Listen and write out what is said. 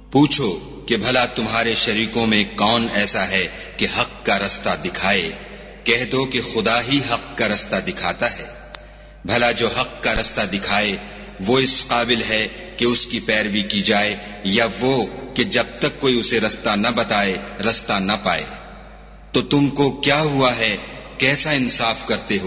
पूछो कि भला तुम्हारे शरीकों में कौन ऐसा है कि हक का रास्ता दिखाए। कह दो कि खुदा ही हक का रास्ता दिखाता है। भला जो हक का रास्ता दिखाए वो इस काबिल है कि उसकी पैरवी की जाए, या वो कि जब तक कोई उसे रास्ता न बताए रास्ता न पाए। तो तुमको क्या हुआ है, कैसा इंसाफ करते हो?